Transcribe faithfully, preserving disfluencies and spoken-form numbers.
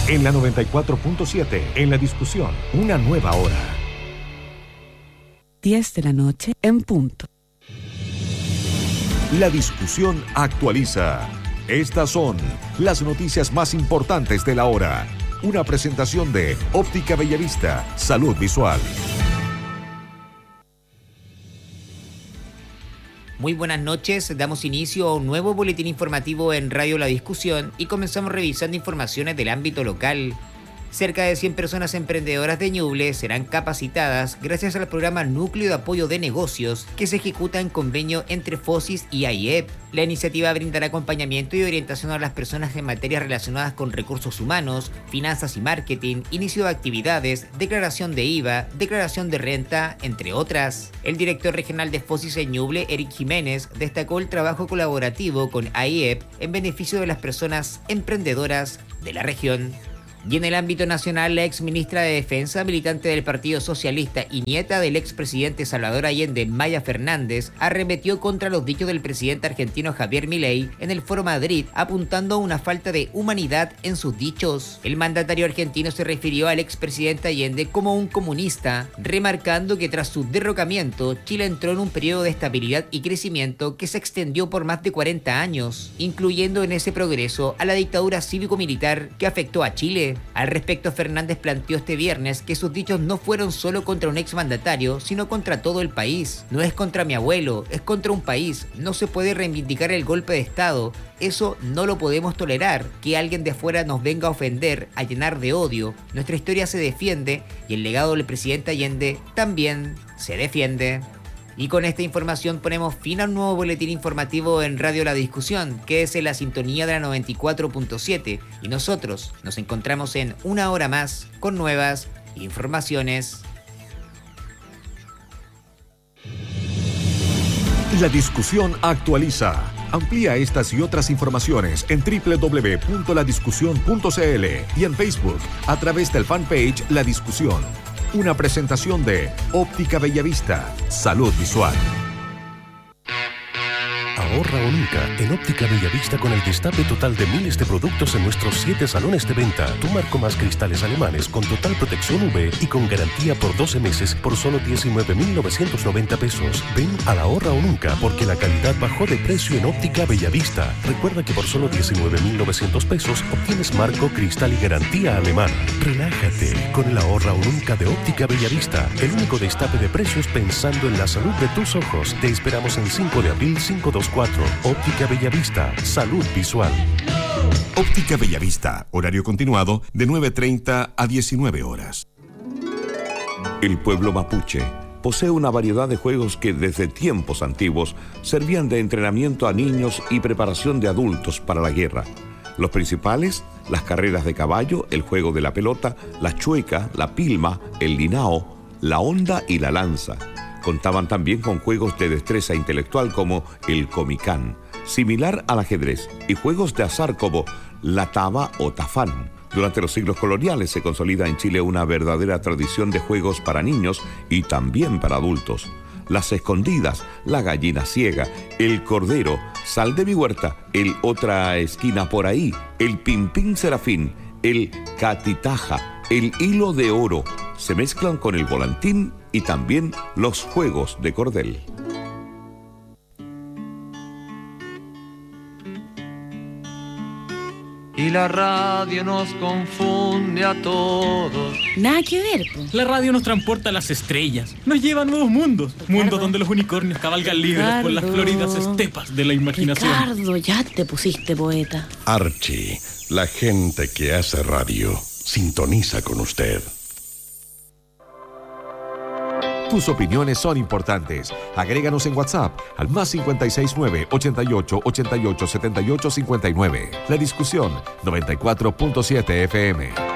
En la noventa y cuatro punto siete, en la discusión, una nueva hora. diez de la noche en punto. La discusión actualiza. Estas son las noticias más importantes de la hora. Una presentación de Óptica Bellavista, Salud Visual. Muy buenas noches, damos inicio a un nuevo boletín informativo en Radio La Discusión y comenzamos revisando informaciones del ámbito local. Cerca de cien personas emprendedoras de Ñuble serán capacitadas gracias al programa Núcleo de Apoyo de Negocios que se ejecuta en convenio entre FOSIS y A I E P. La iniciativa brindará acompañamiento y orientación a las personas en materias relacionadas con recursos humanos, finanzas y marketing, inicio de actividades, declaración de I V A, declaración de renta, entre otras. El director regional de FOSIS en Ñuble, Eric Jiménez, destacó el trabajo colaborativo con A I E P en beneficio de las personas emprendedoras de la región. Y en el ámbito nacional, la ex ministra de Defensa, militante del Partido Socialista y nieta del expresidente Salvador Allende, Maya Fernández, arremetió contra los dichos del presidente argentino Javier Milei en el Foro Madrid, apuntando a una falta de humanidad en sus dichos. El mandatario argentino se refirió al expresidente Allende como un comunista, remarcando que tras su derrocamiento, Chile entró en un periodo de estabilidad y crecimiento que se extendió por más de cuarenta años, incluyendo en ese progreso a la dictadura cívico-militar que afectó a Chile. Al respecto, Fernández planteó este viernes que sus dichos no fueron solo contra un exmandatario, sino contra todo el país. No es contra mi abuelo, es contra un país. No se puede reivindicar el golpe de Estado. Eso no lo podemos tolerar, que alguien de afuera nos venga a ofender, a llenar de odio. Nuestra historia se defiende y el legado del presidente Allende también se defiende. Y con esta información ponemos fin a un nuevo boletín informativo en Radio La Discusión, que es en la sintonía de la noventa y cuatro punto siete, y nosotros nos encontramos en una hora más con nuevas informaciones. La discusión actualiza. Amplía estas y otras informaciones en doble u doble u doble u punto la discusión punto c l y en Facebook a través del fanpage La Discusión. Una presentación de Óptica Bellavista, Salud Visual. Ahorra o nunca en Óptica Bellavista con el destape total de miles de productos en nuestros siete salones de venta. Tu marco más cristales alemanes con total protección U V y con garantía por doce meses por solo diecinueve mil novecientos noventa pesos. Ven a la Ahorra o nunca porque la calidad bajó de precio en Óptica Bellavista. Recuerda que por solo diecinueve mil novecientos pesos obtienes marco, cristal y garantía alemana. Relájate con el Ahorra o nunca de Óptica Bellavista. El único destape de precios pensando en la salud de tus ojos. Te esperamos en cinco de abril cinco dos cuatro. Óptica Bellavista, Salud Visual. Óptica Bellavista, horario continuado de nueve treinta a diecinueve horas. El pueblo mapuche posee una variedad de juegos que desde tiempos antiguos servían de entrenamiento a niños y preparación de adultos para la guerra. Los principales, las carreras de caballo, el juego de la pelota, la chueca, la pilma, el linao, la honda y la lanza. Contaban también con juegos de destreza intelectual como el comicán, similar al ajedrez, y juegos de azar como la taba o tafán. Durante los siglos coloniales se consolida en Chile una verdadera tradición de juegos para niños y también para adultos. Las escondidas, la gallina ciega, el cordero, sal de mi huerta, el otra esquina por ahí, el pimpín serafín, el catitaja, el hilo de oro, se mezclan con el volantín y también los juegos de cordel. Y la radio nos confunde a todos. Nada que ver, po. La radio nos transporta a las estrellas, nos lleva a nuevos mundos, Ricardo. Mundos donde los unicornios cabalgan libres por las floridas estepas de la imaginación. Ricardo, ya te pusiste poeta. Archie, la gente que hace radio, sintoniza con usted. Tus opiniones son importantes. Agréganos en WhatsApp al más cincuenta y seis nueve, ochenta y ocho, ochenta y ocho, setenta y ocho cincuenta y nueve. La Discusión noventa y cuatro punto siete F M.